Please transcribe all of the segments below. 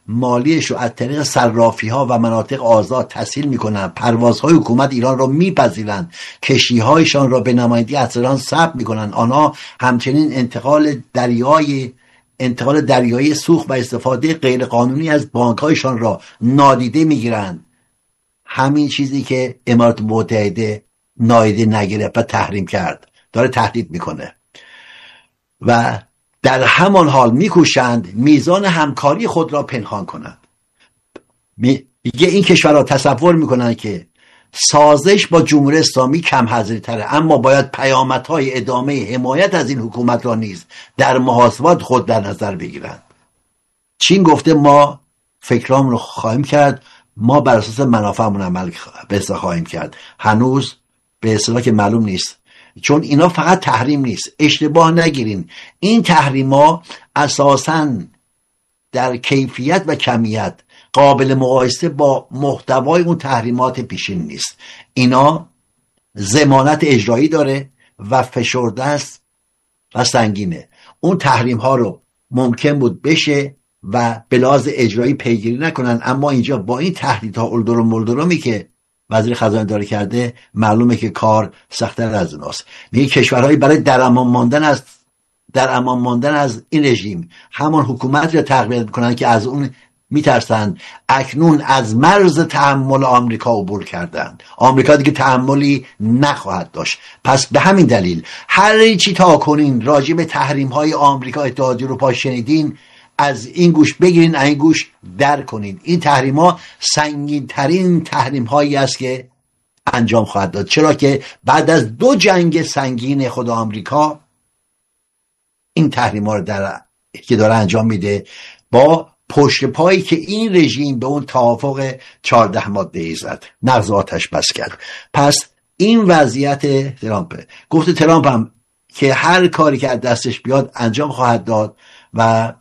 مالیش رو از طریق صرافی ها و مناطق آزاد تسهیل میکنن، پروازهای حکومت ایران رو میپذیرن، کشتی هایشان را به نمایندگی از ایران ثبت میکنن. آنها همچنین انتقال دریایی سوخت و استفاده غیرقانونی از بانک هایشان را نادیده میگیرند. همین چیزی که امارات متحده نادیده نگرفت و تحریم کرد داره تهدید میکنه و در همان حال میکوشند میزان همکاری خود را پنهان کنند. میگه این کشورها تصور میکنند که سازش با جمهوری اسلامی کم حذری تره، اما باید پیامدهای ادامه حمایت از این حکومت را نیز در محاسبات خود در نظر بگیرند. چین گفته ما فکرام رو خواهیم کرد، ما بر اساس منافعمون عمل خواهیم کرد. هنوز به اصطلاح که معلوم نیست، چون اینا فقط تحریم نیست، اشتباه نگیرین، این تحریما اساساً در کیفیت و کمیت قابل مقایسه با محتوای اون تحریمات پیشین نیست. اینا ضمانت اجرایی داره و فشرده است و سنگینه. اون تحریم ها رو ممکن بود بشه و به لحاظ اجرایی پیگیری نکنن، اما اینجا با این تهدیدها اولدرم مولدرمی که وزیر خزانه داری کرده معلومه که کار سخت‌تر از اوناست. میگه کشورهایی برای در امان ماندن از این رژیم همان حکومت را تقویت میکنن که از اون میترسن. اکنون از مرز تحمل آمریکا عبور کردن، آمریکا دیگه تحملی نخواهد داشت. پس به همین دلیل هر چی تا کنین راجع به تحریم های آمریکا اتحادیه اروپا شنیدین، از این گوش بگیرین از این گوش در کنین. این تحریم ها سنگین ترین تحریم هایی است که انجام خواهد داد، چرا که بعد از 2 جنگ سنگین خود آمریکا این تحریم ها رو که داره انجام میده با پشت پایی که این رژیم به اون توافق 14 ماده‌ای زد، نقض آتش بس کرد. پس این وضعیت ترامپ. گفته ترامپ هم که هر کاری که از دستش بیاد انجام خواهد داد و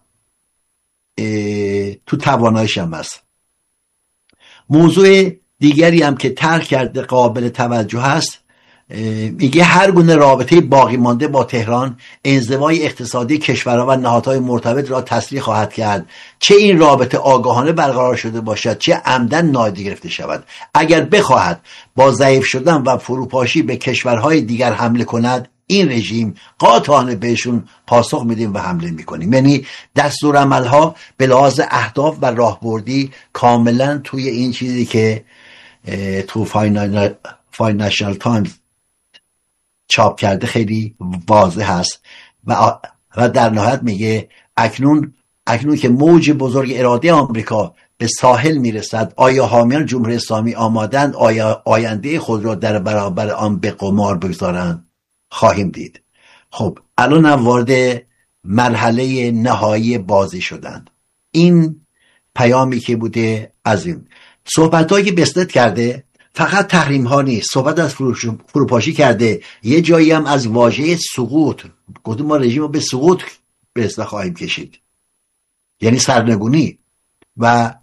تو تواناییش هم هست. موضوع دیگری هم که طرح کرده قابل توجه هست، میگه هر گونه رابطه باقی مانده با تهران انزوای اقتصادی کشورها و نهادهای مرتبط را تسریع خواهد کرد، چه این رابطه آگاهانه برقرار شده باشد چه عمدن نادیده گرفته شود. اگر بخواهد با ضعیف شدن و فروپاشی به کشورهای دیگر حمله کند، این رژیم قاطعانه بهشون پاسخ میدیم و حمله میکنیم. یعنی دستورالعمل‌ها به لحاظ اهداف و راهبردی کاملا توی این چیزی که تو فاینانشال تایمز چاپ کرده خیلی واضح هست و در نهایت میگه اکنون که موج بزرگ اراده آمریکا به ساحل میرسد، آیا حامیان جمهوری اسلامی آمادند آیا آینده خود را در برابر آن به قمار بگذارند؟ خواهیم دید. خب الان هم وارد مرحله نهایی بازی شدند. این پیامی که بوده از این صحبت‌هایی که بسنت کرده فقط تحریم ها نیست، صحبت از فروپاشی کرده، یه جایی هم از واژه سقوط گفته ما رژیم رو به سقوط به اصطلاح خواهیم کشید، یعنی سرنگونی. و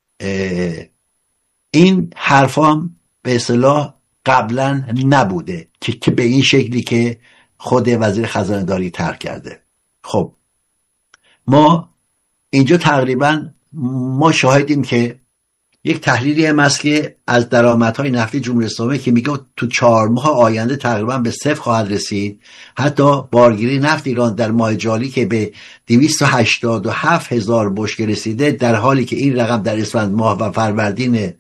این حرفام به اصطلاح قبلا نبوده که به این شکلی که خود وزیر خزانه داری طرح کرده. خب ما اینجا تقریبا ما شاهدیم که یک تحلیلی هم هست که از درآمدهای نفتی جمهوری اسلامی که میگه تو 4 ماه آینده تقریبا به 0 خواهد رسید. حتی بارگیری نفت ایران در ماه جاری که به 287,000 بشکه رسیده، در حالی که این رقم در اسفند ماه و فروردین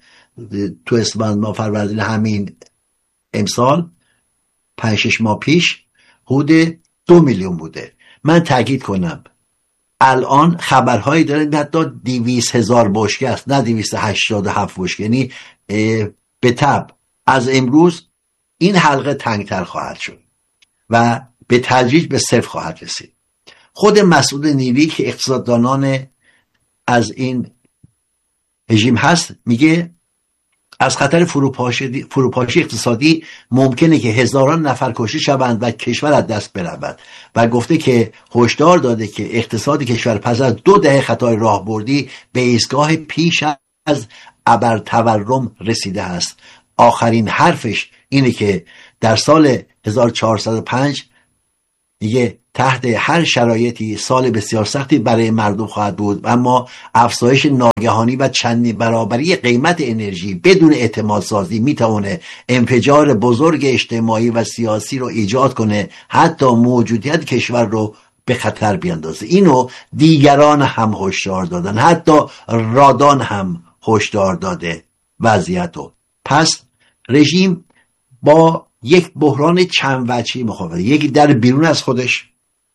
همین امسال 5-6 ماه پیش حدود 2 میلیون بوده. من تاکید کنم الان خبرهایی داره حتی 200,000 بشکه است، نه 287 بشکه. یعنی به تبع از امروز این حلقه تنگتر خواهد شد و به تدریج به 0 خواهد رسید. خود مسعود نیلی که اقتصاددانان از این رژیم هست میگه از خطر فروپاشی اقتصادی ممکنه که هزاران نفر کشته شوند و کشور از دست برود و گفته که هشدار داده که اقتصاد کشور پس از 2 دهه خطای راهبردی به ایستگاه پیش از ابرتورم رسیده است. آخرین حرفش اینه که در سال 1405 میگه تحت هر شرایطی سال بسیار سختی برای مردم خواهد بود، اما افزایش ناگهانی و چندین برابری قیمت انرژی بدون اعتماد سازی میتونه انفجار بزرگ اجتماعی و سیاسی رو ایجاد کنه، حتی موجودیت کشور رو به خطر بیندازه. اینو دیگران هم هشدار دادن، حتی رادان هم هشدار داده وضعیتو. پس رژیم با یک بحران چند وجهی مخاطبه، یکی در بیرون از خودش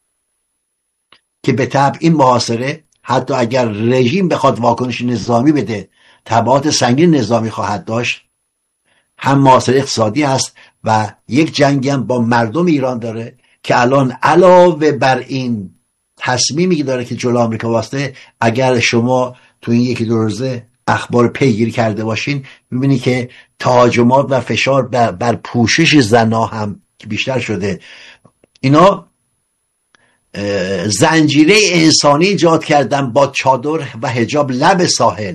که به طبع این محاصره حتی اگر رژیم بخواد واکنش نظامی بده تبعات سنگین نظامی خواهد داشت، هم محاصره اقتصادی هست و یک جنگی هم با مردم ایران داره که الان علاوه بر این تصمیمی که داره که جلو آمریکا واسطه، اگر شما تو این یکی دو روزه اخبار پیگیری کرده باشین ببینید که تهاجمات و فشار بر پوشش زنا هم بیشتر شده. اینا زنجیره انسانی ایجاد کردن با چادر و حجاب لب ساحل.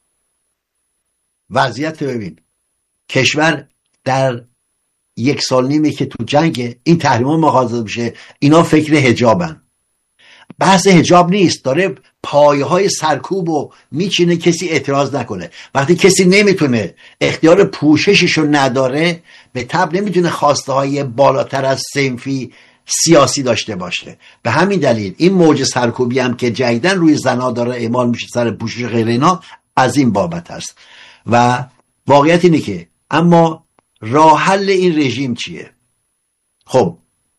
وضعیت ببین، کشور در یک سال نیمه که تو جنگ این تحریما مغازه بشه، اینا فکر حجابن. بحث حجاب نیست، داره پایه های سرکوب و میچینه کسی اعتراض نکنه. وقتی کسی نمیتونه اختیار پوشششو نداره، به طبع نمیتونه خواسته های بالاتر از صنفی سیاسی داشته باشه. به همین دلیل این موج سرکوبی هم که جدیدن روی زنا داره اعمال میشه سر پوشش غیر اینا، از این بابت هست. و واقعیت اینه که اما راه حل این رژیم چیه؟ خب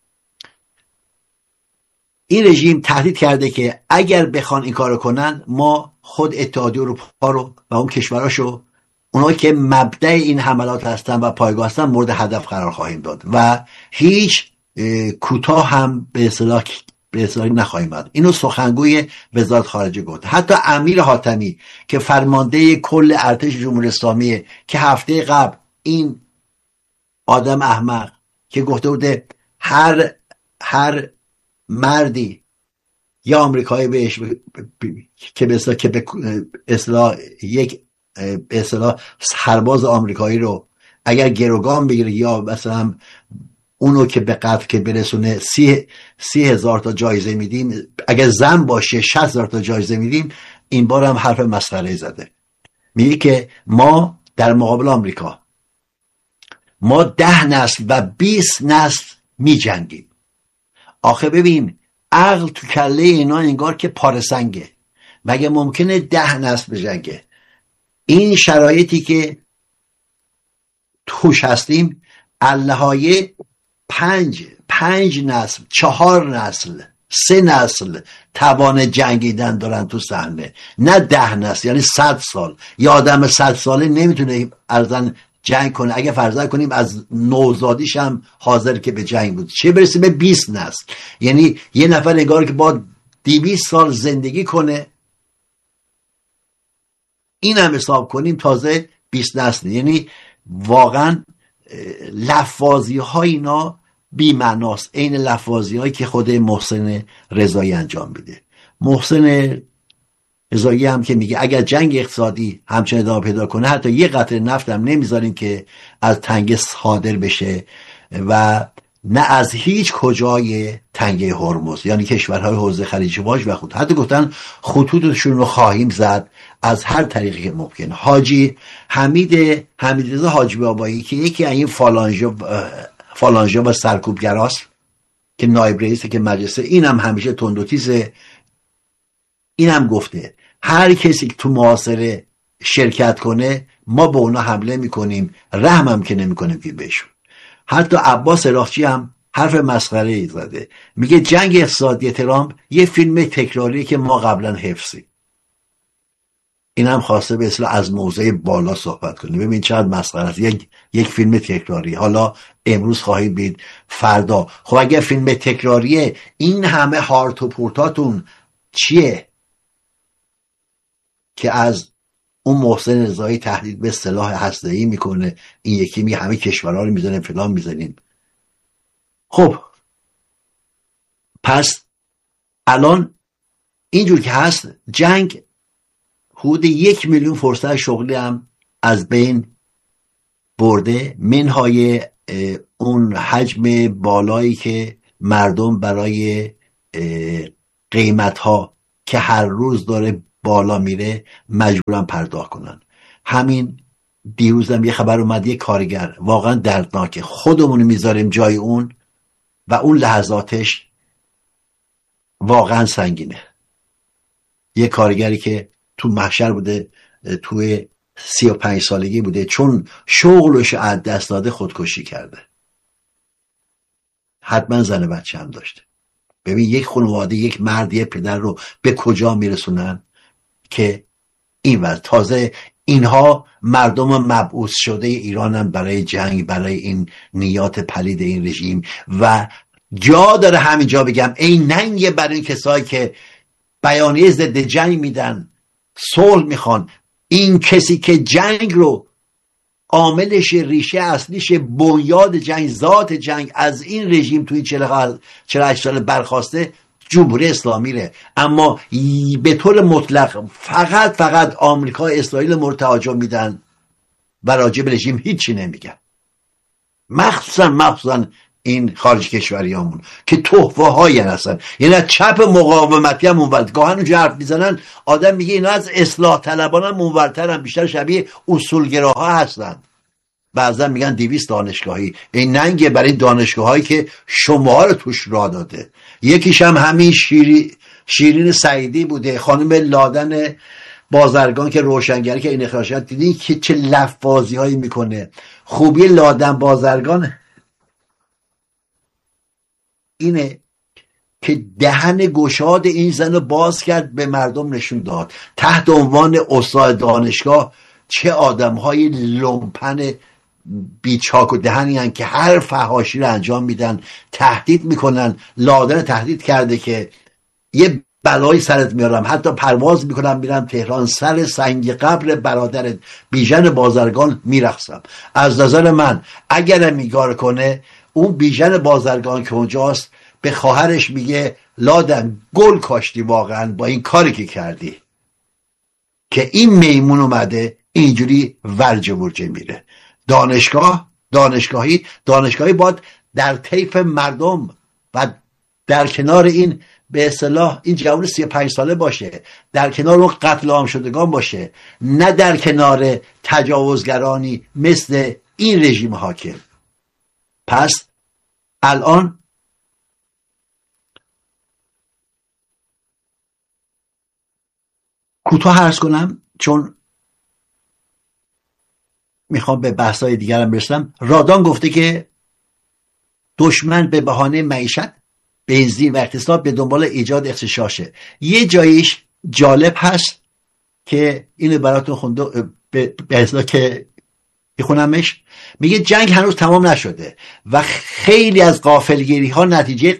این رژیم تهدید کرده که اگر بخوان این کارو کنن، ما خود اتحادیه اروپا رو و اون کشوراشو، اونایی که مبدأ این حملات هستن و پایگاه هستن، مورد هدف قرار خواهیم داد و هیچ کوتاه هم به اصطلاح نخواهیم داد. اینو سخنگوی وزارت خارجه گفت. حتی امیر حاتمی که فرمانده کل ارتش جمهوری اسلامی، که هفته قبل این آدم احمق که گفته بوده هر مردی یا آمریکایی بهش که به اصطلاح یک به اصطلاح سرباز آمریکایی رو اگر گروگان بگیره یا مثلا اونو که به قتل که برسونه 30,000 تا جایزه میدیم، اگر زن باشه 60,000 تا جایزه میدیم. این بار هم حرف مسخره زده. میگه که ما در مقابل آمریکا ما 10 نسل و 20 نسل میجنگیم. آخه ببین، عقل تو کله اینا انگار که پارسنگه. مگه ممکنه 10 نسل بجنگه؟ این شرایطی که توش هستیم، اللهایه 5 نسل، 4 نسل، 3 نسل توان جنگیدن دارن تو صحنه، نه 10 نسل. یعنی 100 سال. یه آدم 100 ساله نمیتونه ارزن جنگ کنه. اگه فرض کنیم از نوزادیش هم حاضر که به جنگ بود، چه برسه به 20 نسل. یعنی یه نفر انگار که با 200 سال زندگی کنه. این هم حساب کنیم تازه 20 نسل. یعنی واقعا لفاظی های اینا بی معناست، عین لفاظی هایی که خود محسن رضایی انجام میده. محسن رضایی هم که میگه اگر جنگ اقتصادی همچنان ادامه پیدا کنه، حتی یه قطره نفت هم نمیذاریم که از تنگه صادر بشه و نه از هیچ کجای تنگه هرمز، یعنی کشورهای حوزه خلیج فارس و خود. حتی گفتن خطوطشون رو خواهیم زد از هر طریقی که ممکن. حاجی حمیدرضا حاجی بابایی که یکی از این فالانژا و سرکوبگراست که نایب رئیسه که مجلسه، این هم همیشه تند و تیزه، این هم گفته هر کسی که تو محاصره شرکت کنه ما به اونا حمله میکنیم، رحم هم که نمیکنیم که بهشون. حتی عباس عراقچی هم حرف مسخره ای زده، میگه جنگ اقتصادی ترامپ یه فیلم تکراریه که ما قبلا حفظیم. این هم خواسته به اصطلاح از موضع بالا صحبت کنه. ببین چقدر مسخره است. یک فیلم تکراری. حالا امروز خواهید دید، فردا. خب اگه فیلم تکراریه، این همه هارت و پورتاتون چیه که از اون محسن رضایی تهدید به سلاح هسته‌ای میکنه، این یکی می همه کشورها رو میزنه، فلان میزنیم. خب پس الان اینجور که هست، جنگ حدود 1 میلیون فرصت شغلی هم از بین برده، منهای اون حجم بالایی که مردم برای قیمت ها که هر روز داره بالا میره مجبورن پرداخت کنن. همین دیروزم یه خبر اومد، یه کارگر واقعا دردناکه، خودمون میذاریم جای اون و اون لحظاتش واقعا سنگینه. یه کارگری که تو محشر بوده، توی 35 سالگی بوده، چون شغلش از دست داده خودکشی کرده. حتما زن بچه هم داشته. ببین یک خانواده، یک مرد، یک پدر رو به کجا میرسونن که این وقت تازه اینها مردم مبعوث شده ایرانن برای جنگ، برای این نیات پلید این رژیم. و جا داره همینجا بگم ای ننگ بر این کسایی که بیانیه ضد جنگ میدن، صلح میخوان. این کسی که جنگ رو عاملش، ریشه اصلیش، بنیاد جنگ، ذات جنگ از این رژیم توی 48 سال برخواسته، جمهوری اسلامی ره. اما به طور مطلق فقط آمریکا، اسرائیل مورد توجه میدن و راجع به رژیم هیچی نمیگن. مخصوصا این خارج کشوریامون که تحفه هایی هستن، یعنی از چپ مقاومتی هم اونورد گاهن اونجا حرف میزنن، آدم میگه اینا از اصلاح طلبان هم اونورترن، بیشتر شبیه اصولگراها هستن. بعضا میگن 200 دانشگاهی. این ننگه برای دانشگاه هایی که شما رو توش را داده. یکیش هم همین شیرین سعیدی بوده، خانم لادن بازرگان که روشنگری که این اخراجات، دیدین که چه لفاظی هایی میکنه. خوبی لادن بازرگان اینه که دهن گشاد این زن رو باز کرد، به مردم نشون داد تحت عنوان استاد دانشگاه چه آدم های لومپن بیچاک و دهنی هن که هر فحاشی رو انجام میدن، تهدید میکنن. لادن تهدید کرده که یه بلایی سرت میارم، حتی پرواز میکنم میرم تهران، سر سنگ قبر برادرت بیژن بازرگان میرقصم. از نظر من اگر میگار کنه، اون بیژن بازرگان که اونجاست به خواهرش میگه لادن گل کاشتی واقعا با این کاری که کردی، که این میمون اومده اینجوری ورجه ورجه میره. دانشگاهی باید در طیف مردم و در کنار این به اصطلاح این جوان 35 ساله باشه، در کنار اون قتل عام شدگان باشه، نه در کنار تجاوزگرانی مثل این رژیم حاکم. پس الان کوتاه عرض کنم چون میخوام به بحث‌های دیگرم برسم. رادان گفته که دشمن به بهانه معیشت، بنزین و اقتصاد به دنبال ایجاد اغتشاشه. یه جاییش جالب هست که اینو براتون خونده به اصطلاح که بخونمش. میگه جنگ هنوز تمام نشده و خیلی از غافلگیری ها نتیجه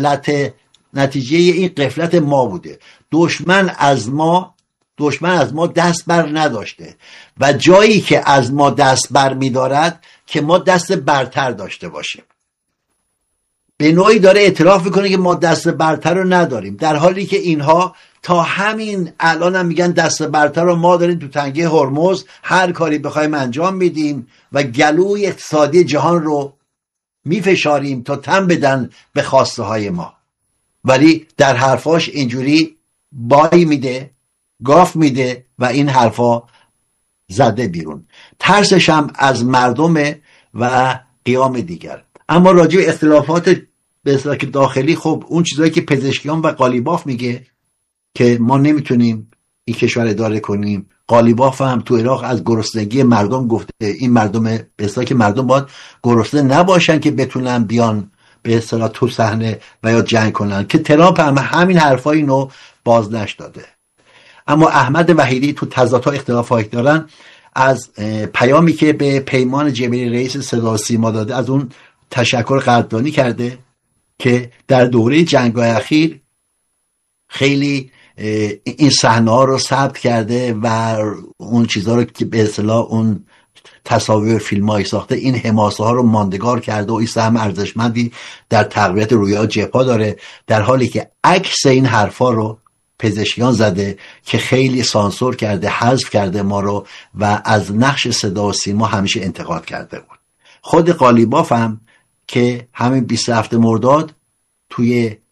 این غفلت ما بوده. دشمن از ما دست بر نداشته و جایی که از ما دست بر می‌دارد که ما دست برتر داشته باشیم. به نوعی داره اعتراف میکنه که ما دست برتر رو نداریم، در حالی که اینها تا همین الان هم میگن دست برتر رو ما داریم تو تنگه هرمز، هر کاری بخوایم انجام میدیم و گلوی اقتصادی جهان رو میفشاریم تا تن بدن به خواسته های ما. ولی در حرفاش اینجوری بای میده، گاف میده و این حرفا زده بیرون. ترسش هم از مردمه و قیام دیگر. اما راجع به اختلافات به اصطلاح داخلی، خب اون چیزایی که پزشکیان و قالیباف میگه که ما نمیتونیم این کشور اداره کنیم. قالیباف هم تو عراق از گرسنگی مردم گفته این مردم به اصطلاح که مردم باید گرسنه نباشن که بتونن بیان به اصطلاح تو صحنه و یا جنگ کنن، که ترامپ هم همین حرفای اینو بازنش داده. اما احمد وحیدی تو تضادها اختلافات دارن، از پیامی که به پیمان جبری رئیس صدا و سیما داده از اون تشکر قدردانی کرده که در دوره جنگ‌های اخیر خیلی این صحنه‌ها رو ثبت کرده و اون چیزها رو که به اصطلاح اون تصاویر فیلم‌هایی ساخته، این حماسه ها رو ماندگار کرده و این سهم ارزشمندی در تقویت رویای جبهه داره، در حالی که عکس این حرفا رو پزشکیان زده که خیلی سانسور کرده، حذف کرده ما رو و از نقش صدا و سیما همیشه انتقاد کرده بود. خود قالیباف هم که همین 27 مرداد توی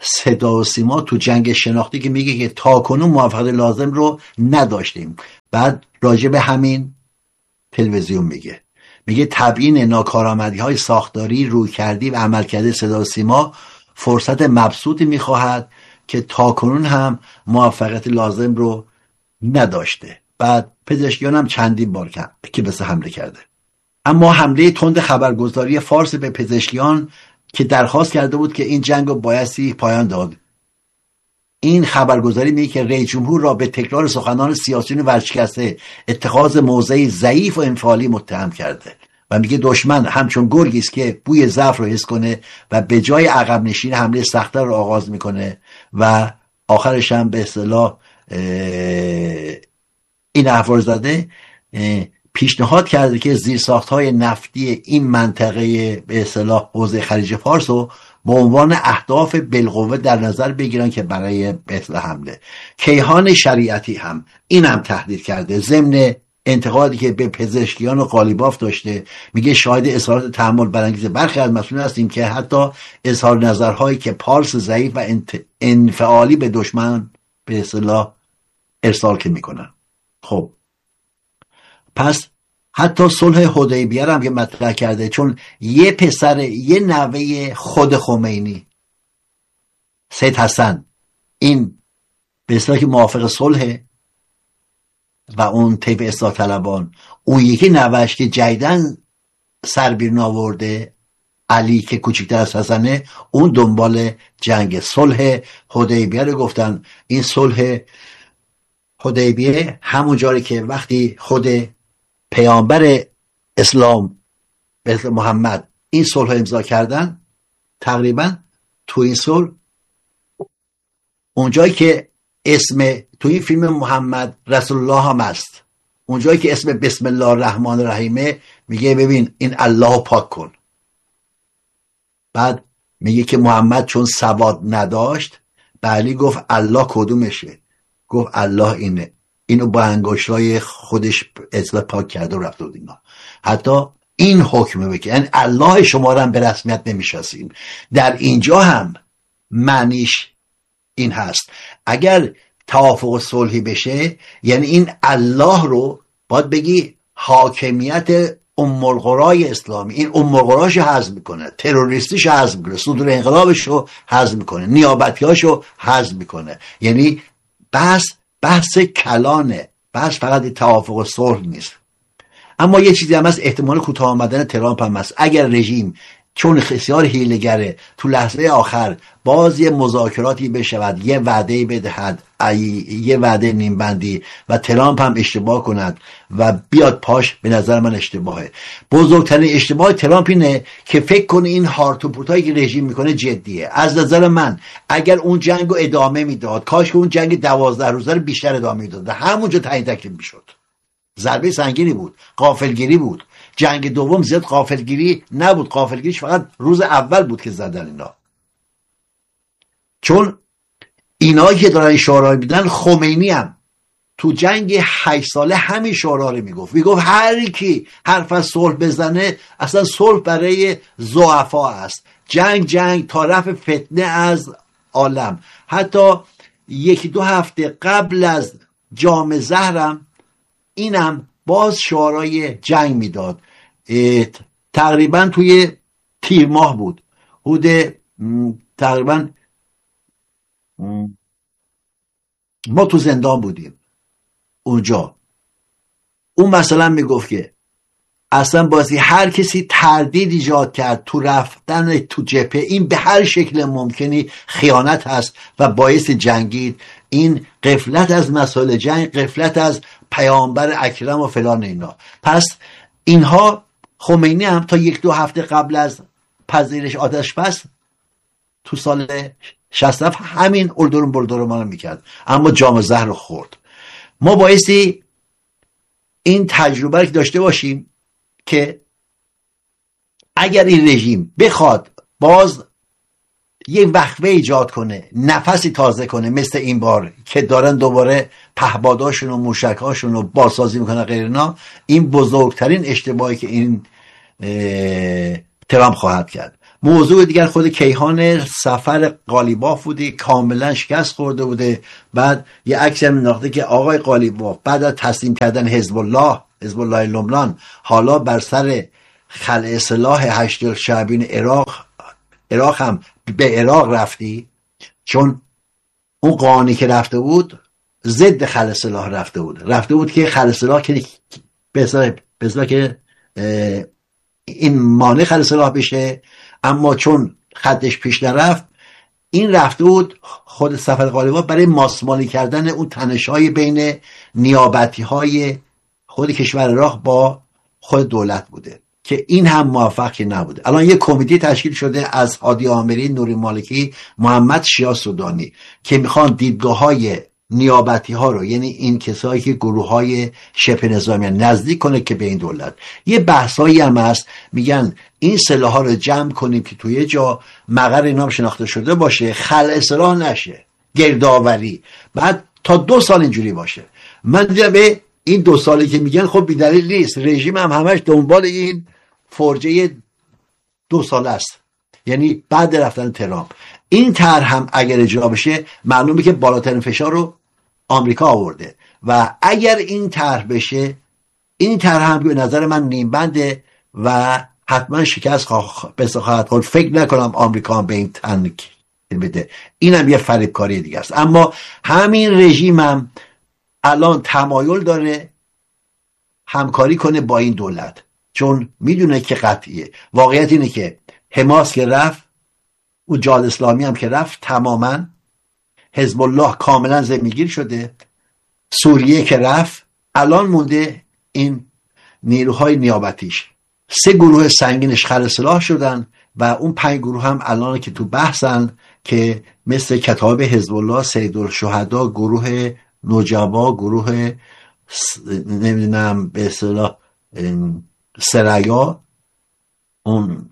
صدا و سیما تو جنگ شناختی که میگه که تاکنون موفقیت لازم رو نداشتیم. بعد راجع به همین تلویزیون میگه تبیین ناکارآمدی های ساختاری، رویکردی و عملکرد صدا و سیما فرصت مبسوطی میخواهد که تاکنون هم موفقیت لازم رو نداشته. بعد پزشکیان هم چندین بار که بس حمله کرده. اما حمله تند خبرگزاری فارس به پزشکیان که درخواست کرده بود که این جنگ رو بایستی پایان داد، این خبرگزاری میگه که رئیس جمهور را به تکرار سخنان سیاسیون ورشکسته اتخاذ موضعی ضعیف و انفعالی متهم کرده و میگه دشمن همچون گرگی است که بوی ضعف رو حس کنه و به جای عقب نشینی حمله سخت‌تر رو آغاز میکنه و آخرش هم به اصطلاح این احوال زده پیشنهاد کرده که زیرساخت‌های نفتی این منطقه به اصطلاح حوزه خلیج فارس رو به عنوان اهداف بالقوه در نظر بگیرن که برای به اصطلاح حمله. کیهان شریعتی هم اینم تهدید کرده، ضمن انتقادی که به پزشکیان و قالیباف داشته. میگه شاهد اظهارات تحمل برانگیز برخی از مسئولین هستیم که حتی اظهار نظرهایی که پالس ضعیف و انفعالی به دشمن به اصطلاح ارسال که میکنن. خب پس حتی صلح حدیبیه هم که مطرح کرده، چون یه پسر یه نوه خود خمینی سید حسن این به اصطلاح که موافق صلح و اون طیف اصلاح طلبان، اون یکی نوهش که جدیدن سربیر ناورده علی که کوچکتر از حسنه، اون دنبال جنگ. صلح حدیبیه رو گفتن. این صلح حدیبیه همون جایی که وقتی خود پیامبر اسلام محمد این صلح امضا کردن، تقریبا تو این صلح اونجایی که اسم تو این فیلم محمد رسول الله هم هست، اونجایی که اسم بسم الله الرحمن الرحیم میگه ببین این الله پاک کن. بعد میگه که محمد چون سواد نداشت به علی گفت الله کدومشه؟ گفت الله اینو با انگشتای خودش اصلا پاک کرده و رفته بود. اینا حتی این حکمه بگه یعنی الله شما را هم به رسمیت نمیشناسیم. در اینجا هم معنیش این هست اگر توافق صلحی بشه، یعنی این الله رو باید بگی حاکمیت ام القرای اسلامی، این ام القراش حذف میکنه، تروریستیش حذف میکنه، صدور انقلابش رو حذف میکنه، نیابتیاش رو حذف میکنه. یعنی بحث کلانه، بحث فقط توافق صلح نیست. اما یه چیزی هم هست، احتمال کوتاه آمدن ترامپ هم هست. اگر رژیم چون بسیار حیله‌گره تو لحظه آخر باز یه مذاکراتی بشود، یه وعده بدهد، یه وعده نیمبندی و ترامپ هم اشتباه کند و بیاد پاش، به نظر من اشتباهه. بزرگترین اشتباه ترامپ اینه که فکر کنه این هارت و پورتایی که رژیم میکنه جدیه. از نظر من اگر اون جنگو ادامه میداد، کاش که اون جنگ 12 روزه رو بیشتر ادامه میداد، همونجا تعیین تکلیف میشد. ضربه سنگینی بود، غافلگیری بود. جنگ دوم زیاد غافلگیری نبود، غافلگیریش فقط روز اول بود که زدن اینا. چون اینایی که دارن شعارا میدن، خمینی هم تو جنگ 8 ساله همین شعارا رو میگفت هر کی حرف از صلح بزنه اصلا صلح برای ضعفا است، جنگ تا رفع فتنه از عالم. حتی 1-2 هفته قبل از جام زهرم اینم باز شعارای جنگ میداد. تقریبا توی تیر ماه بود، حدود تقریبا ما تو زندان بودیم اونجا. اون مثلا میگفت که اصلا بازی هر کسی تردید ایجاد کرد تو رفتن تو جبهه، این به هر شکل ممکنی خیانت هست و باعث جنگید. این غفلت از مسائل جنگ، غفلت از پیامبر اکرم و فلان اینا. پس اینها خمینی هم تا 1-2 هفته قبل از پذیرش آتش بس تو سال 67 همین اردرون بلدرمان رو میکرد، اما جام زهر رو خورد. ما بایستی این تجربه رو داشته باشیم که اگر این رژیم بخواد باز یه وقفه ایجاد کنه، نفسی تازه کنه، مثل این بار که دارن دوباره پهپاداشون و موشکاشون رو بازسازی میکنن غیرنا، این بزرگترین اشتباهی که این ترامپ خواهد کرد. موضوع دیگر خود کیهان سفر قالیباف بوده، کاملا شکست خورده بوده. بعد یه عکس هم انداخته که آقای قالیباف بعد از تسلیم کردن حزب الله لبنان حالا بر سر خلع سلاح هشت شعبین عراق هم به عراق رفتی، چون اون قانی که رفته بود ضد خلع سلاح رفته بود که خلع سلاح که به که این مانع خلع سلاح بشه، اما چون خطش پیش نرفت این رفته بود خود سفر قالیباف برای ماسمالی کردن اون تنش‌های بین نیابتی‌های خود کشور عراق با خود دولت بوده که این هم موفق نبوده. الان یک کمیته تشکیل شده از هادی آمری، نوری مالکی، محمد شیعه سودانی که میخوان دیدگاه‌های نیابتی ها رو، یعنی این کسایی که گروه های شبه نظامی نزدیک کنه که به این دولت. یه بحثایی هم هست میگن این سلاح ها رو جمع کنیم که توی جا مقر اینا شناخته شده باشه، خلع سلاح نشه، گردآوری، بعد تا 2 سال اینجوری باشه. من دیدم به این 2 سالی که میگن خب بی‌دلیل نیست، رژیم هم همش دنبال این فرجه 2 ساله است، یعنی بعد رفتن ترامپ. این طرح هم اگر اجرا بشه معلومه که بالاترین فشار رو آمریکا آورده و اگر این طرح بشه، این طرح هم به نظر من نیم بنده و حتما شکست خواهد خورد. فکر نکنم آمریکا هم به این تن بده. این هم یه فریبکاری دیگه است. اما همین رژیم هم الان تمایل داره همکاری کنه با این دولت، چون میدونه که قطعیه. واقعیت اینه که حماس که رفت و جهاد اسلامی هم که رفت، تماما حزب الله کاملا زمینگیر شده. سوریه که رفت، الان مونده این نیروهای نیابتیش. 3 گروه سنگینش خلع سلاح شدن و اون 5 گروه هم الان که تو بحثن که مثل کتاب حزب الله، سیدالشهدا، گروه نجبا، گروه نمیدونم به اصطلاح سرایا، اون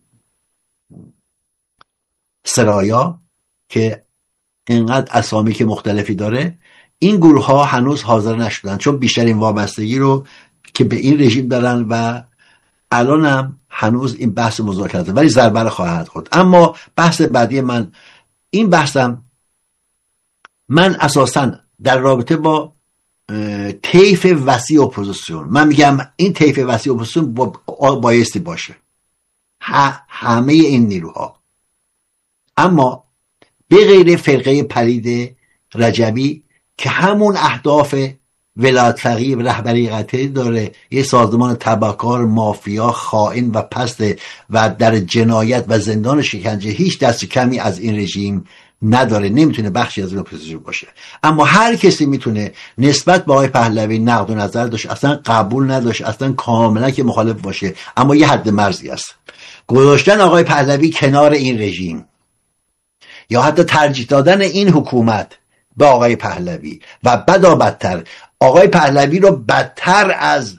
سرایا که اینقدر اسامی که مختلفی داره، این گروه ها هنوز حاضر نشدن چون بیشترین وابستگی رو که به این رژیم دارن و الان هم هنوز این بحث مذاکراته، ولی ضربه خواهد خورد. اما بحث بعدی من این بحثم، من اساسا در رابطه با طیف وسیع اپوزیسیون، من میگم این طیف وسیع اپوزیسیون بایستی باشه همه این نیروها، اما به غیر فرقه پلید رجبی که همون اهداف ولایت فقیه و رهبری قطعی داره، یه سازمان تبهکار، مافیا، خائن و پست و در جنایت و زندان شکنجه هیچ دست کمی از این رژیم نداره، نمیتونه بخشی از این اپوزیسیون باشه. اما هر کسی میتونه نسبت به آقای پهلوی نقد و نظر داشت، اصلا قبول نداشت، اصلا کاملا که مخالف باشه، اما یه حد مرزی است. گذاشتن آقای پهلوی کنار این رژیم یا حتی ترجیح دادن این حکومت به آقای پهلوی و بدتر آقای پهلوی رو بدتر از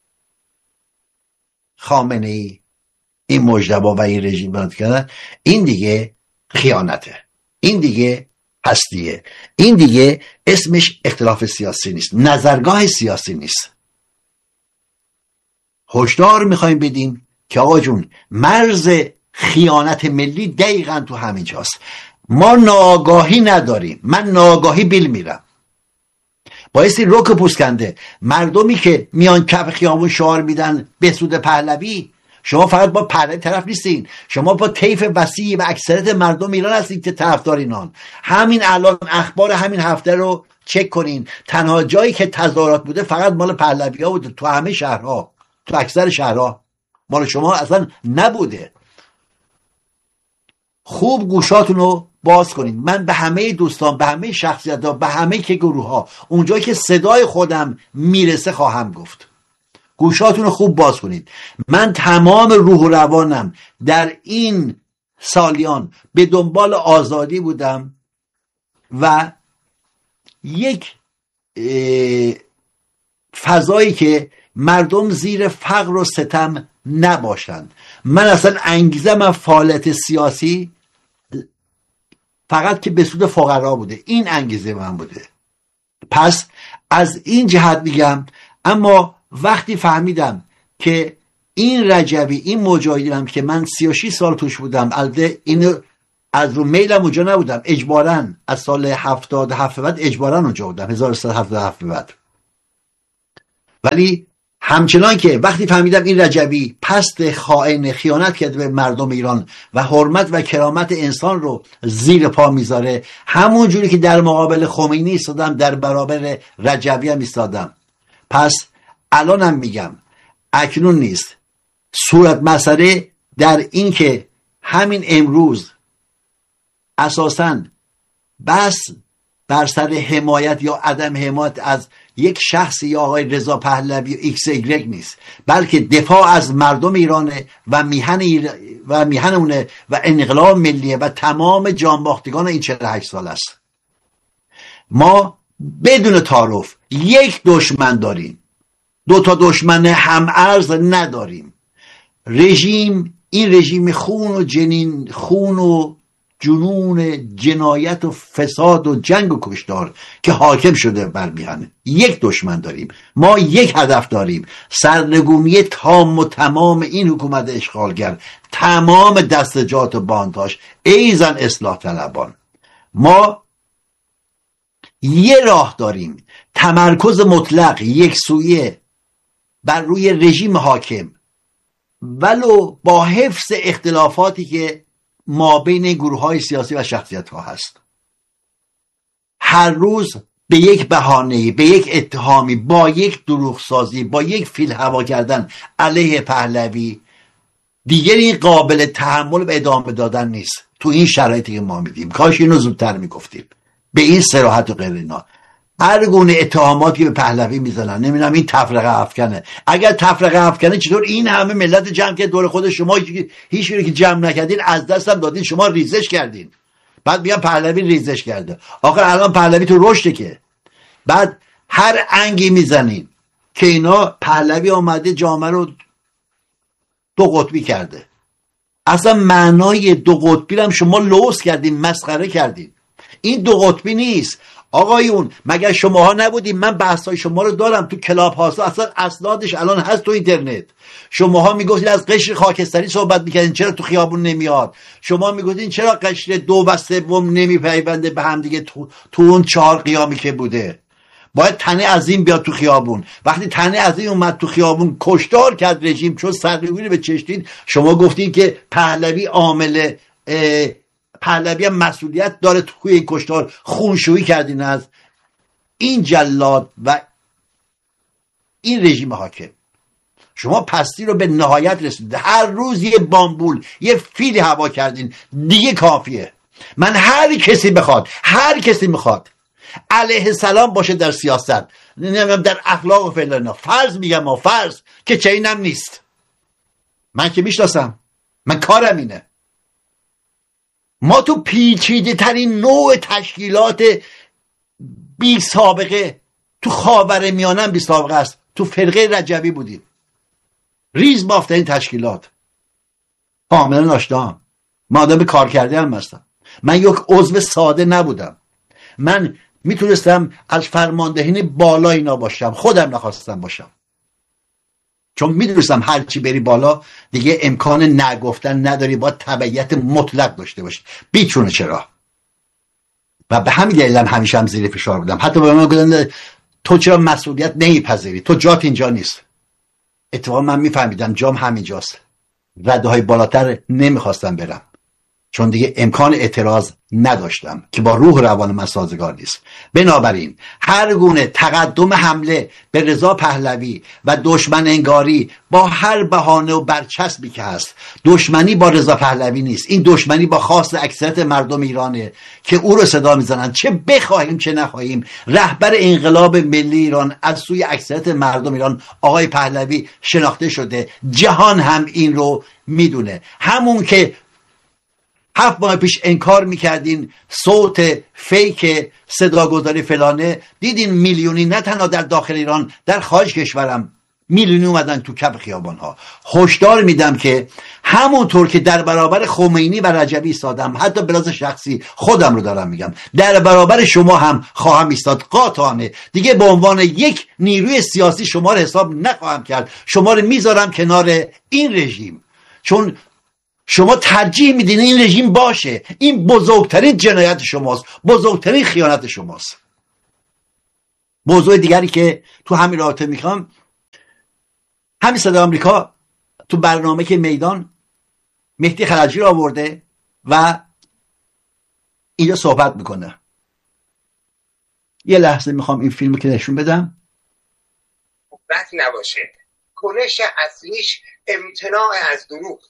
خامنه ای، این مجتبی و این رژیم بند کردن، این دیگه خیانته، این دیگه هستیه، این دیگه اسمش اختلاف سیاسی نیست، نظرگاه سیاسی نیست. هشدار میخوایم بدیم که آقا جون، مرز خیانت ملی دقیقاً تو همین جاست. ما ناآگاهی نداریم، من ناآگاهی بیل میرم بایستی روک پوسکنده مردمی که میان کف خیابون شعار میدن به سود پهلوی. شما فقط با پهلوی طرف نیستین، شما با طیف وسیع و اکثریت مردم ایران هستید که طرفدار اینان. همین الان اخبار همین هفته رو چک کنین، تنها جایی که تظاهرات بوده فقط مال پهلوی ها بوده، تو همه شهرها، تو اکثر شهرها، مال شما اصلا نبوده. خوب گوشاتون رو باز کنید. من به همه دوستان، به همه شخصیت ها، به همه که گروه ها، اونجایی که صدای خودم میرسه خواهم گفت، گوشاتون رو خوب باز کنید. من تمام روح و روانم در این سالیان به دنبال آزادی بودم و یک فضایی که مردم زیر فقر و ستم نباشند. من اصلا انگیزه من فعالیت سیاسی فقط که به سود فقرا بوده، این انگیزه من بوده. پس از این جهت میگم. اما وقتی فهمیدم که این رجبی، این مجاهدین هم که من 36 سال توش بودم، البته اینو از رو میلم اونجا نبودم، اجباراً از سال 77 بعد اجباراً اونجا بودم، 1377 بعد. ولی همچنان که وقتی فهمیدم این رجبی پست، خائن، خیانت کرده به مردم ایران و حرمت و کرامت انسان رو زیر پا میذاره، همون جوری که در مقابل خمینی ایستادم در برابر رجبی هم ایستادم. پس الانم میگم، اکنون نیست، صورت مسئله در این که همین امروز اساساً بس بر سر حمایت یا عدم حمایت از یک شخصی یا آقای رضا پهلوی ایکس ایگرگ نیست، بلکه دفاع از مردم ایرانه و میهنونه و انقلاب ملیه و تمام جانباختگان این 48 سال است. ما بدون تعارف یک دشمن داریم، دو تا دشمن هم ارز نداریم. این رژیم خون و جنون جنایت و فساد و جنگ و کشتار که حاکم شده بر میهنه، یک دشمن داریم. ما یک هدف داریم، سرنگونی تام و تمام این حکومت اشغالگر، تمام دستجات و باندهاش، ایزن اصلاح طلبان. ما یه راه داریم، تمرکز مطلق یکسویه بر روی رژیم حاکم، ولو با حفظ اختلافاتی که ما بین گروه‌های سیاسی و شخصیت‌ها هست. هر روز به یک بهانه‌ای، به یک اتهامی، با یک دروغسازی، با یک فیل هوا کردن علیه پهلوی دیگر این قابل تحمل و ادامه دادن نیست. تو این شرایطی که ما میدیم، کاش اینو زودتر میگفتیم به این صراحت و غیر اینا. هر گونه اتهاماتی به پهلوی میزنن، نمیدونم این تفرقه افکنه. اگر تفرقه افکنه چطور این همه ملت جمع کرد دور خود شما؟ هیچ که جمع نکردین، از دست هم دادین، شما ریزش کردین. بعد میگن پهلوی ریزش کرده. آخر الان پهلوی تو رشده که بعد هر انگی میزنین که اینا پهلوی آمده جامعه رو دو قطبی کرده. اصلا معنای دو قطبی رو هم شما لوث کردین، مسخره کردین. این دو قطبی نیست آقایون. مگر شماها نبودیم؟ من بحثای شما رو دارم تو کلاب هاست، اصلا اسنادش الان هست تو اینترنت. شماها میگفتید از قشر خاکستری صحبت میکردین، چرا تو خیابون نمیاد؟ شما میگفتین چرا قشر 2 و 3 نمیپیونده به هم دیگه تو اون 4 قیامی که بوده؟ باید تنه عظیم بیاد تو خیابون. وقتی تنه عظیم اومد تو خیابون، کشتار کرد رژیم، چون سرنگونی به چشتین، شما گفتین که پهلوی عامل، پهلوی هم مسئولیت داره توی این کشتار، خونشویی کردین از این جلاد و این رژیم حاکم. شما پستی رو به نهایت رسیده، هر روز یه بامبول، یه فیلی هوا کردین، دیگه کافیه. من هر کسی میخواد علیه السلام باشه در سیاست، نمیدونم در اخلاق و فلان، فرض میگم فرض که چینم نیست، من که میشناسم، من کارم اینه. ما تو پیچیده ترین نوع تشکیلات بی سابقه تو خاورمیانه بی سابقه است، تو فرقه رجبی بودیم، ریز بافترین تشکیلات. کاملا ناشدام، من آدم کار کرده هم هستم، من یک عضو ساده نبودم. من میتونستم از فرماندهین بالا اینا باشم، خودم نخواستم باشم، چون میدونستم هر چی بری بالا دیگه امکان نگفتن نداری، باید تبعیت مطلق داشته باشی، بیچونه چرا. و به همین دلیل همیشه هم زیر فشار بودم. حتی به من گفتن تو چرا مسئولیت نمیپذیری، تو جات اینجا نیست. اتفاقا من میفهمیدم جام همینجاست، رده های بالاتر نمیخواستم برم، چون دیگه امکان اعتراض نداشتم که با روح روان من سازگار نیست. بنابراین هر گونه تقدم حمله به رضا پهلوی و دشمن انگاری با هر بهانه و برچسبی که هست، دشمنی با رضا پهلوی نیست، این دشمنی با خواست اکثریت مردم ایرانه که او رو صدا میزنن، چه بخواهیم چه نخواهیم. رهبر انقلاب ملی ایران از سوی اکثریت مردم ایران آقای پهلوی شناخته شده، جهان هم این رو میدونه. همون که 7 ماه پیش انکار میکردین صوت فیک صداگذاری فلانه، دیدین میلیونی نه تنها در داخل ایران، در خارج کشورم میلیونی اومدن تو کف خیابان ها. هشدار میدم که همونطور که در برابر خمینی و رجبی ایستادم، حتی بلاز شخصی خودم رو دارم میگم، در برابر شما هم خواهم ایستاد قاطعانه. دیگه به عنوان یک نیروی سیاسی شما رو حساب نخواهم کرد. شما رو میذارم کنار این رژیم، چون شما ترجیح میدین این رژیم باشه. این بزرگترین جنایت شماست، بزرگترین خیانت شماست. موضوع دیگری که تو همین رابطه میخوام، همین صدای آمریکا تو برنامه که میدان مهدی خلجی رو آورده و اینجا صحبت میکنه. یه لحظه میخوام این فیلمو که نشون بدم. بحث نباشه. کنش اصلیش امتناع از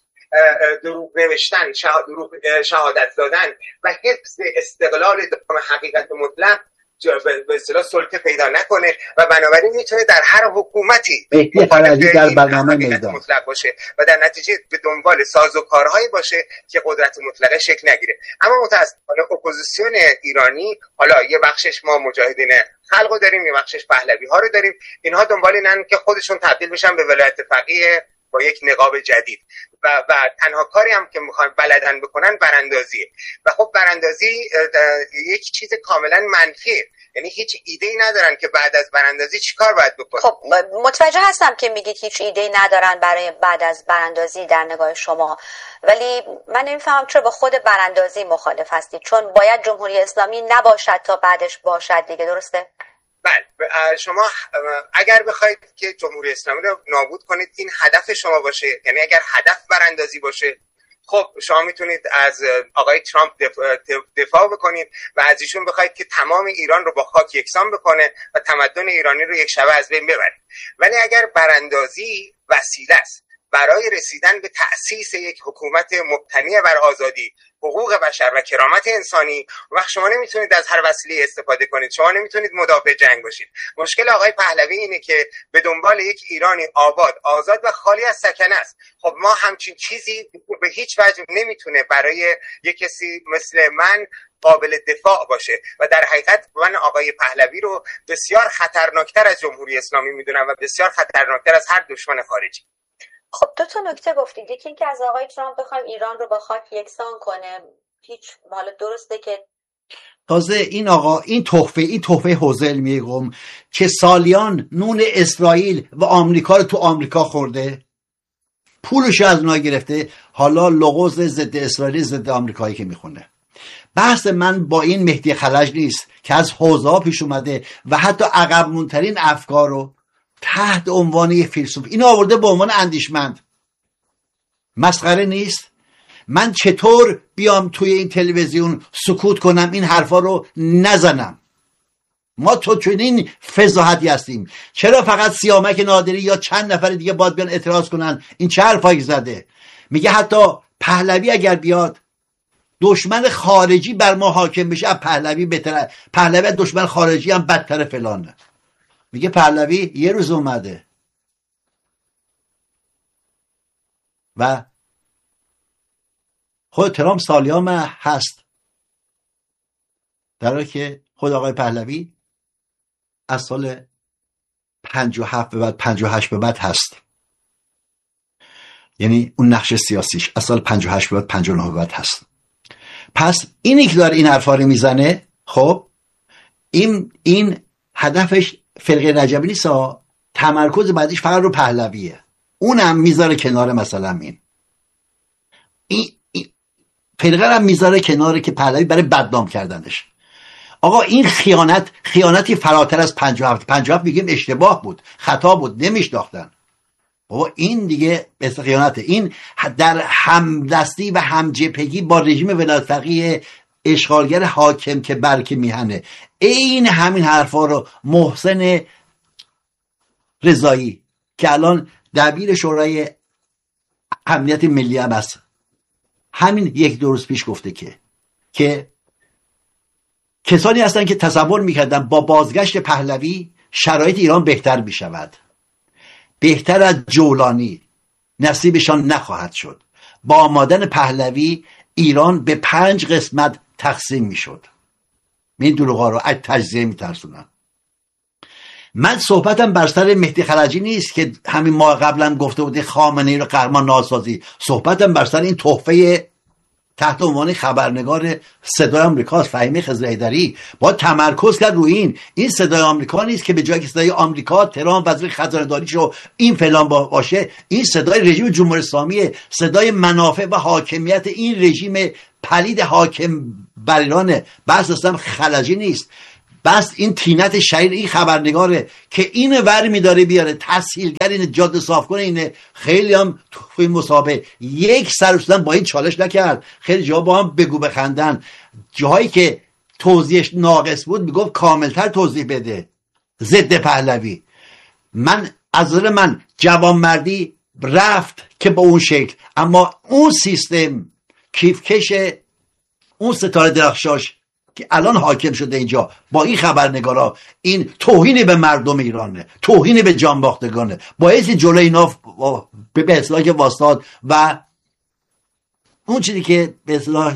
دروغ نوشتن، شهادت دادن و حفظ استقلال حقیقت مطلق به اصطلاح سلطه پیدا نکنه و بنابراین میتونه در هر حکومتی در برنامه میدان مطلق باشه و در نتیجه به دنبال سازوکارهایی باشه که قدرت مطلقه شکل نگیره. اما متاسفانه اپوزیسیون ایرانی، حالا یه بخشش ما مجاهدین خلقو داریم، یه بخشش پهلوی ها رو داریم، اینها دنبال اینن که خودشون تبدیل بشن به ولایت فقیه با یک نقاب جدید و تنها کاری هم که میخوان بلدن بکنن براندازیه. و خب براندازی یک چیز کاملا منفیه، یعنی هیچ ایده‌ای ندارن که بعد از براندازی چیکار باید بکنن. خب متوجه هستم که میگید هیچ ایده‌ای ندارن برای بعد از براندازی در نگاه شما، ولی من نمیفهمم چرا با خود براندازی مخالف هستید، چون باید جمهوری اسلامی نباشد تا بعدش باشد دیگه، درسته؟ بله، شما اگر بخواید که جمهوری اسلامی رو نابود کنید این هدف شما باشه، یعنی اگر هدف براندازی باشه، خب شما میتونید از آقای ترامپ دفاع بکنید و از ایشون بخواید که تمام ایران رو با خاک یکسان بکنه و تمدن ایرانی رو یک شبه از بین ببره. ولی اگر براندازی وسیله است برای رسیدن به تأسیس یک حکومت مبتنی بر آزادی، حقوق بشر و کرامت انسانی، وقت شما نمیتونید از هر وسیله استفاده کنید، شما نمیتونید مدافع جنگ باشید. مشکل آقای پهلوی اینه که به دنبال یک ایرانی آباد، آزاد و خالی از سکنه است. خب ما همچین چیزی به هیچ وجه نمیتونه برای یک کسی مثل من قابل دفاع باشه و در حقیقت من آقای پهلوی رو بسیار خطرناکتر از جمهوری اسلامی میدونم و بسیار خطرناکتر از هر دشمن خارجی. خب دو تا نکته گفتید، یکی اینکه از آقای ترامپ بخوایم ایران رو با خاک یکسان کنه، هیچ حالا درسته که تازه این آقا این تحفه حوزه علمی قم که سالیان نون اسرائیل و آمریکا رو تو آمریکا خورده، پولش از اونها گرفته، حالا لغز ضد اسرائیل ضد آمریکایی که میخونه. بحث من با این مهدی خلج نیست که از حوزه ها پیش اومده و حتی عقب مونترین افکار رو تحت عنوان یک فیلسوف اینو آورده به عنوان اندیشمند. مسخره نیست؟ من چطور بیام توی این تلویزیون سکوت کنم، این حرفا رو نزنم؟ ما تو چنین فضاحتی هستیم. چرا فقط سیامک نادری یا چند نفر دیگه باید بیان اعتراض کنن؟ این چه حرفایی زده؟ میگه حتی پهلوی اگر بیاد دشمن خارجی بر ما حاکم بشه، از پهلوی بهتره، پهلوی دشمن خارجی هم بدتر فلانه. میگه پهلوی یه روز اومده و خود ترامپ سالیان هست، در حالی که خود آقای پهلوی از سال 57 به بعد 58 به بعد هست، یعنی اون نقش سیاسیش از سال 58 به بعد 59 به بعد هست. پس اینی که داره این حرفا رو میزنه، خب این هدفش فرقه رجبی نیست، تمرکز بعدیش فقط رو پهلویه، اونم میذاره کنار. مثلا این فرقه هم میذاره کناره که پهلوی برای بدنام کردنش. آقا این خیانتی فراتر از 57 میگیم اشتباه بود، خطا بود، نمیشناختن. بابا این دیگه مثل خیانته. این در همدستی و همجبهگی با رژیم ولایت فقیه اشغالگر حاکم که برک میهنه. این همین حرفا رو محسن رضایی که الان دبیر شورای امنیت ملی هم است، همین یک دو روز پیش گفته که کسانی هستن که تصور میکردن با بازگشت پهلوی شرایط ایران بهتر میشود، بهتر از جولانی نصیبشان نخواهد شد. با آمدن پهلوی ایران به 5 قسمت تقسیم میشد. این دروغا رو از تجزیه میترسونن. من صحبتم بر سر مهدی خلجی نیست که همین ماه قبلم گفته بودی خامنه‌ای رو قهرمان ناسازی. صحبتم بر سر این تحفه تحت عنوان خبرنگار صدای آمریکاست، فهیمه خضرحیدری. با تمرکز کرد روی این صدای آمریکا نیست که به جای که صدای آمریکا ترامپ وزیر خزانه داریشو این فلان باشه، این صدای رژیم جمهوری اسلامی، صدای منافع و حاکمیت این رژیم پلید حاکم بر ایران. بس اصلا خلجی نیست، بس این تینت شهیر این خبرنگاره که این ور میداره بیاره تسهیلگر، اینه جاده صاف کنه، اینه. خیلی هم تو این مسابقه یک سر اصلا با این چالش نکرد، خیلی جا با هم بگو بخندن، جاهایی که توضیحش ناقص بود میگفت کاملتر توضیح بده. ضد پهلوی. من از نظر من جوانمردی رفت که با اون شکل، اما اون سیستم کیفکش اون ستاره درخشاش که الان حاکم شده اینجا با این خبرنگارا، این توهین به مردم ایرانه، توهین به جانباختگانه، باعث جلوی اینا به اصلاح که واسطاد و اون چیزی که به اصلاح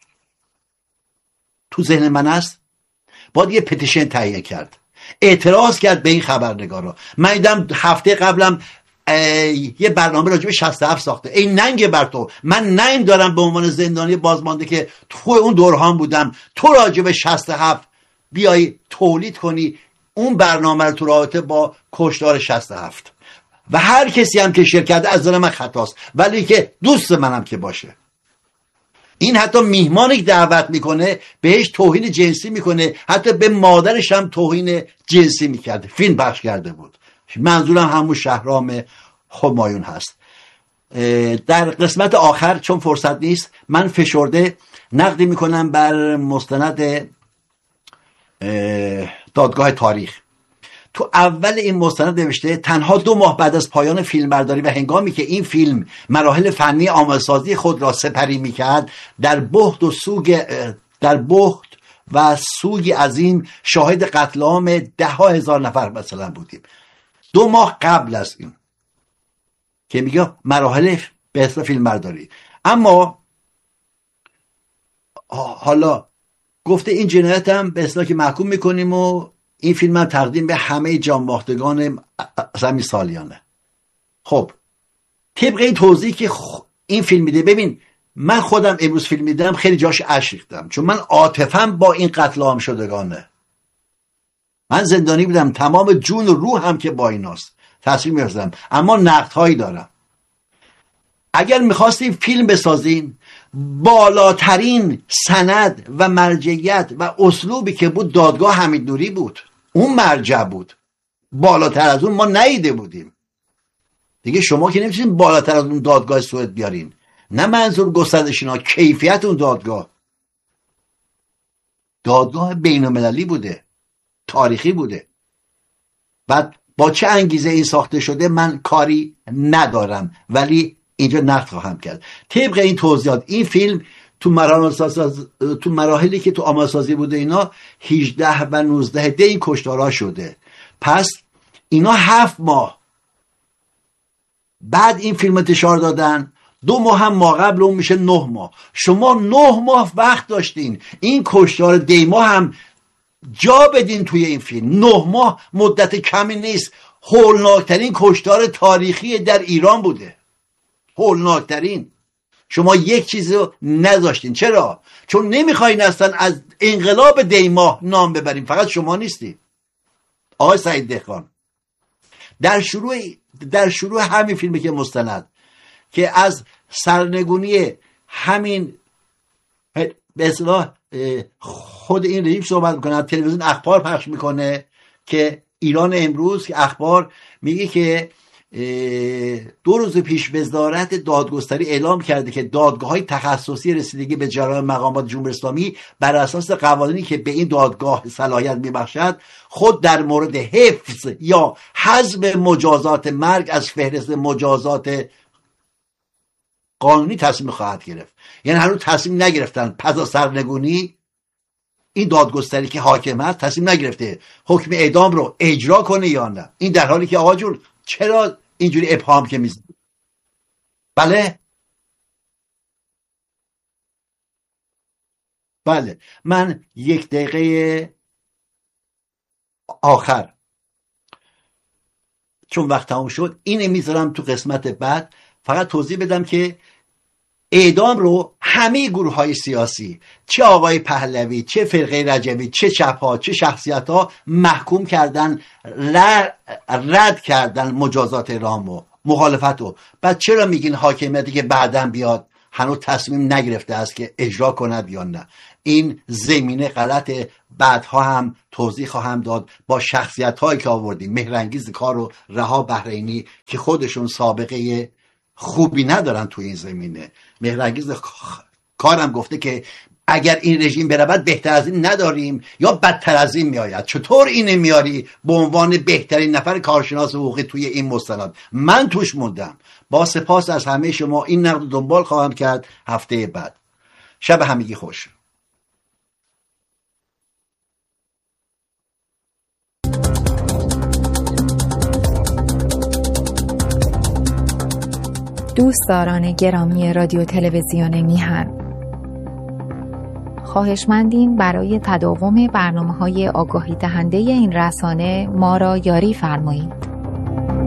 تو ذهن من است، باید یه پتیشن تهیه کرد، اعتراض کرد به این خبرنگارا. من دیدم هفته قبلم یه برنامه راجع به 67 ساخته. این ننگ بر تو، من ننگ دارم به عنوان زندانی بازمانده که تو اون دوران بودم، تو راجع به 67 بیای تولید کنی اون برنامه رو تو رابطه با کشتار 67. و هر کسی هم که شرکت از نظر من خطاست، ولی که دوست منم که باشه. این حتی میهمانی که دعوت میکنه بهش توهین جنسی میکنه، حتی به مادرش هم توهین جنسی میکرده، فیلم پخش کرده بود. منظورم همون شهرام همایون هست. در قسمت آخر چون فرصت نیست، من فشرده نقدی میکنم بر مستند دادگاه تاریخ. تو اول این مستند نوشته تنها 2 ماه بعد از پایان فیلمبرداری و هنگامی که این فیلم مراحل فنی آماده‌سازی خود را سپری میکرد، در بحت و سوگی عظیم شاهد قتل عام 10,000 نفر مثلا بودیم. 2 ماه قبل از این که میگه مراحل به اصلا فیلم برداری. اما حالا گفته این جنایت هم به اصلا که محکوم میکنیم و این فیلم هم تقدیم به همه جانباختگان زمین سالیانه. خب طبق این توضیح که این فیلم میده، ببین من خودم امروز فیلم میدم خیلی جاش اشک ریختم، چون من عاطفم با این قتل عام شدگانه. من زندانی بودم، تمام جون و روح هم که با ایناست، تصمیم می‌گرفتم، اما نقدهایی دارم. اگر می‌خواستیم فیلم بسازین، بالاترین سند و مرجعیت و اسلوبی که بود دادگاه حمید نوری بود، اون مرجع بود. بالاتر از اون ما ندیده بودیم دیگه. شما که نمی‌تونید بالاتر از اون دادگاه سوئد بیارین. نه منظور گستردشینا، کیفیت اون دادگاه بین‌المللی بوده، تاریخی بوده. بعد با چه انگیزه این ساخته شده من کاری ندارم، ولی اینجا نقد خواهم کرد. طبق این توضیحات این فیلم تو مراحلی که تو آماده‌سازی بوده اینا 18 و 19 دی این کشتارها شده. پس اینا 7 ماه بعد این فیلم انتشار دادن، 2 ماه هم ما قبل اون میشه 9 ماه. شما 9 ماه وقت داشتین این کشتار دیما هم جا بدین توی این فیلم. 9 ماه مدت کمی نیست. هولناکترین کشتار تاریخی در ایران بوده، هولناکترین. شما یک چیزی رو نذاشتین. چرا؟ چون نمیخواین اصلا از انقلاب دیما نام ببریم. فقط شما نیستی، آقای سعید دهقان. در شروع همین فیلمی که مستند که از سرنگونی همین به اصطلاح خود این رژیم صحبت میکنه، تلویزیون اخبار پخش میکنه که ایران امروز که اخبار میگه که 2 روز پیش وزارت دادگستری اعلام کرده که دادگاه‌های تخصصی رسیدگی به جرایم مقامات جمهوری اسلامی بر اساس قوانینی که به این دادگاه صلاحیت میبخشد خود در مورد حفظ یا حذف مجازات مرگ از فهرست مجازات قانونی تصمیم خواهد گرفت. یعنی هنوز تصمیم نگرفتن پس از سرنگونی این دادگستری که حاکم هست تصمیم نگرفته حکم اعدام رو اجرا کنه یا نه. این در حالی که آقا جون چرا اینجوری ابهام که میزنی؟ بله من 1 دقیقه آخر چون وقت تمام شد اینه میذارم تو قسمت بعد. فقط توضیح بدم که اعدام رو همه گروه های سیاسی، چه آقای پهلوی، چه فرقه رجوی، چه چپ‌ها، چه شخصیت‌ها محکوم کردن، رد کردن مجازات اعدام و مخالفت رو. بعد چرا میگین حاکمیتی که بعداً بیاد هنوز تصمیم نگرفته است که اجرا کند یا نه؟ این زمینه غلطه. بعدها هم توضیح خواهم داد با شخصیت‌هایی که آوردیم، مهرانگیز کار و رها بحرینی که خودشون سابقه خوبی ندارن تو این زمینه. مهرانگیز کارم گفته که اگر این رژیم برود بهتر از این نداریم یا بدتر از این میآید. چطور اینو میاری به عنوان بهترین نفر کارشناس حقوقی توی این مستند؟ من توش موندم. با سپاس از همه شما این نقد دنبال خواهم کرد هفته بعد. شب همگی خوش. دوستداران گرامی رادیو تلویزیون میهن، خواهشمندیم برای تداوم برنامه‌های آگاهی دهنده این رسانه ما را یاری فرمایید.